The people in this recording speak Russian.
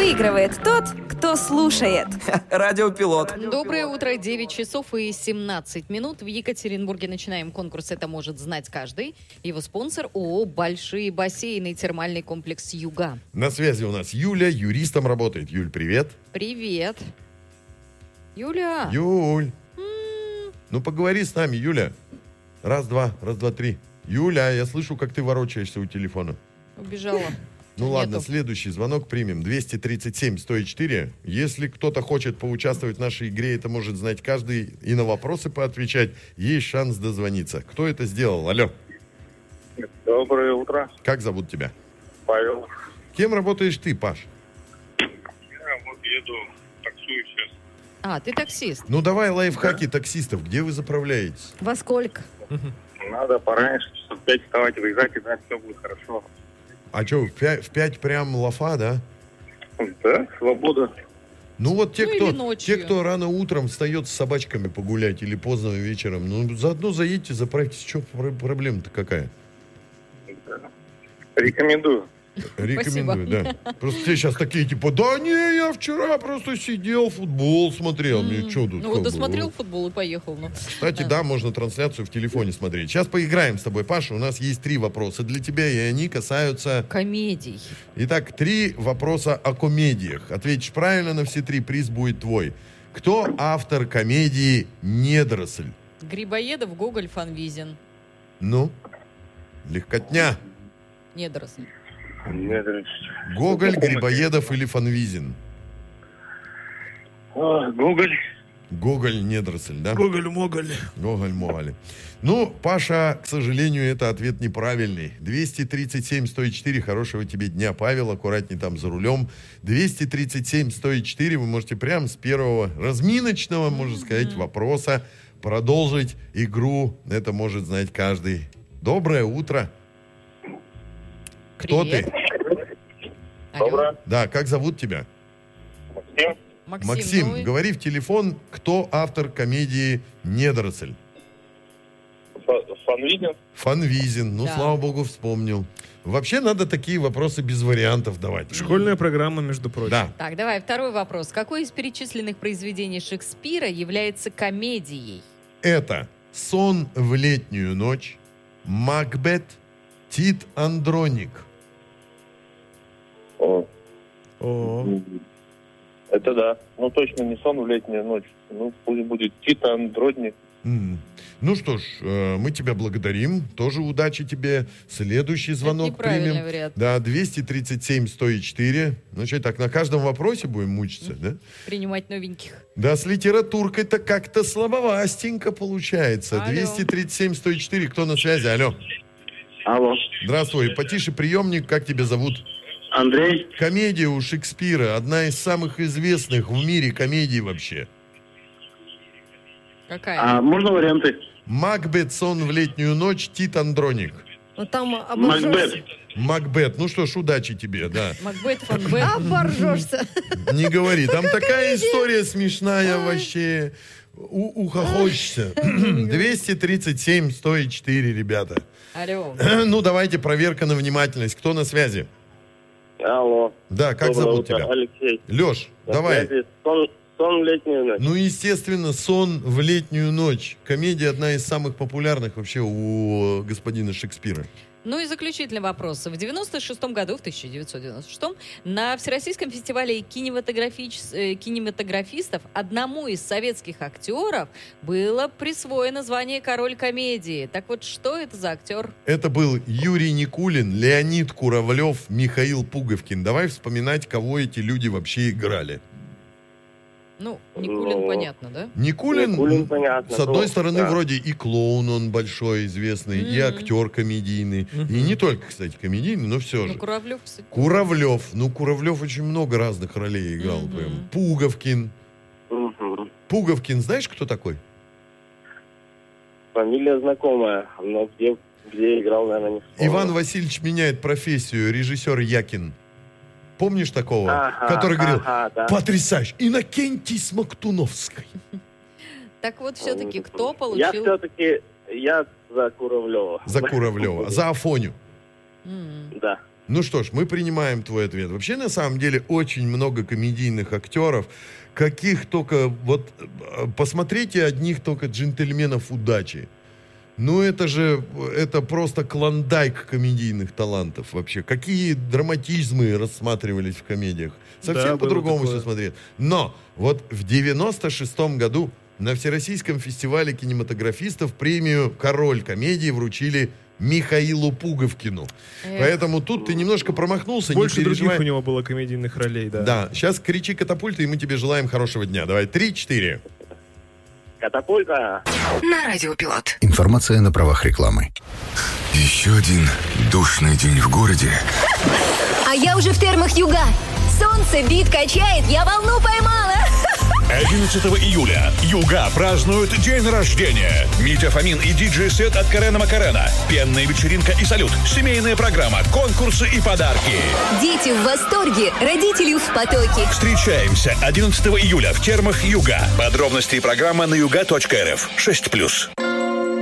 Выигрывает тот, кто слушает. Радиопилот. Доброе утро, 9 часов и 17 минут. В Екатеринбурге начинаем конкурс «Это может знать каждый». Его спонсор ООО «Большие бассейны» и термальный комплекс «Юга». На связи у нас Юля, юристом работает. Юль, привет. Привет. Юля. Юль. Ну, поговори с нами, Юля. Раз, два, три. Юля, я слышу, как ты ворочаешься у телефона. Убежала. Ну ладно, Нету. следующий звонок примем. 237-104. Если кто-то хочет поучаствовать в нашей игре, это может знать каждый, и на вопросы поотвечать, есть шанс дозвониться. Кто это сделал? Алло. Доброе утро, Как зовут тебя? Павел. Кем работаешь ты, Паш? Я вот еду, таксую сейчас. А, ты таксист. Ну давай лайфхаки таксистов. Где вы заправляетесь? Во сколько? Надо пораньше, часов 5 вставать, выезжать, и знать, все будет хорошо. А что, в 5 прям лафа, да? Да, свобода. Ну вот те, Ну, или ночью. кто рано утром встает с собачками погулять или поздно вечером, ну заодно заедьте, заправьтесь. Что проблема-то какая? Да. Рекомендую. Рекомендую, да. Просто те сейчас такие, типа, да не, я вчера просто сидел, футбол смотрел. Мне что тут? Ну вот досмотрел футбол и поехал. Ну. Кстати, да, можно трансляцию в телефоне смотреть. Сейчас поиграем с тобой, Паша. У нас есть 3 вопроса для тебя, и они касаются... Комедий. Итак, 3 вопроса о комедиях. Ответишь правильно на все 3, приз будет твой. Кто автор комедии «Недоросль»? Грибоедов, Гоголь, Фанвизин. Ну, легкотня. Недоросль. Гоголь, Грибоедов или Фанвизин? Гоголь. Гоголь, недоросль, да? Гоголь-моголь. Гоголь-моголь. Ну, Паша, к сожалению, это ответ неправильный. 237-104, хорошего тебе дня, Павел, аккуратней там за рулем. 237-104, вы можете прямо с первого разминочного, можно сказать, вопроса продолжить игру. Это может знать каждый. Доброе утро. Кто Привет. ты? Алло. Доброе. Да, как зовут тебя? Максим. Максим, ну и- говори в телефон, кто автор комедии «Недоросль». Фанвизин. Фанвизин. Ну, Да. слава богу, вспомнил. Вообще надо такие вопросы без вариантов давать. Школьная программа, между прочим. Да. Так, давай, второй вопрос. Какое из перечисленных произведений Шекспира является комедией? Это «Сон в летнюю ночь», «Макбет», «Тит Андроник». О, Это да. Ну, точно не сон в летнюю ночь. Ну, пусть будет Тита Андродник. Ну что ж, мы тебя благодарим. Тоже удачи тебе. Следующий звонок неправильный примем. вариант. Да, 237-104. Ну что, так на каждом вопросе будем мучиться, да? Принимать новеньких. Да, с литературкой-то как-то слабовастенько получается. Алло. 237-104. Кто на связи? Алло. Алло. Здравствуй. Потише приемник. Как тебя зовут? Андрей. Комедия у Шекспира. Одна из самых известных в мире комедий вообще. Какая? Можно варианты? Макбет, «Сон в летнюю ночь», Тит Андроник. Ну там Макбет. Макбет. Ну что ж, удачи тебе, да. Макбет, Фанбет. Оборжешься. Не говори. Там такая история смешная вообще. Ухохочешься. 237-104, ребята. Алло. Ну, давайте проверка на внимательность. Кто на связи? Алло. Да, как Доброе зовут утро, тебя? Алексей. Леш, давай. Сон в летнюю ночь. Ну, естественно, «Сон в летнюю ночь». Комедия одна из самых популярных вообще у господина Шекспира. Ну и заключительный вопрос. В 96-м году, в 1996-м, на Всероссийском фестивале кинематографистов одному из советских актеров было присвоено звание «Король комедии». Так вот, что это за актер? Это был Юрий Никулин, Леонид Куравлев, Михаил Пуговкин. Давай вспоминать, кого эти люди вообще играли. Ну, Никулин, понятно, да? Никулин, понятно. с одной Ну, стороны, да. вроде и клоун он большой, известный, и актер комедийный. И не только, кстати, комедийный, но все Ну, же. Куравлев, кстати. Куравлев. Ну, Куравлев очень много разных ролей играл. Прям. Пуговкин. Мгм. Пуговкин, знаешь, кто такой? Фамилия знакомая, но где играл, наверное, не вспомню. Иван Васильевич меняет профессию, режиссер Якин. Помнишь такого? Ага, Который говорил, ага, да. потрясающий, Иннокентий Смоктуновский. Так вот, все-таки кто Я получил... все-таки, я за Куравлева. За Куравлева. За Афоню. М. Да. Ну что ж, мы принимаем твой ответ. Вообще, на самом деле, очень много комедийных актеров, каких только... Вот, посмотрите одних только «Джентльменов удачи». Ну, это просто клондайк комедийных талантов вообще. Какие драматизмы рассматривались в комедиях. Совсем по-другому все смотреть. Но вот в 96-м году на Всероссийском фестивале кинематографистов премию «Король комедии» вручили Михаилу Пуговкину. Поэтому тут ты немножко промахнулся. Больше других у него было комедийных ролей, да. Да, сейчас кричи «Катапульта», и мы тебе желаем хорошего дня. Давай, 3-4. Катапульта. На Радио Пилот. Информация на правах рекламы. Еще один душный день в городе. А я уже в термах Юга. Солнце бит качает, я волну поймала. 11 июля Юга празднуют день рождения. Митя Фомин и диджей-сет от Карена Макарена. Пенная вечеринка и салют. Семейная программа, конкурсы и подарки. Дети в восторге, родители в потоке. Встречаемся 11 июля в термах Юга. Подробности и программа на yuga.rf. 6+.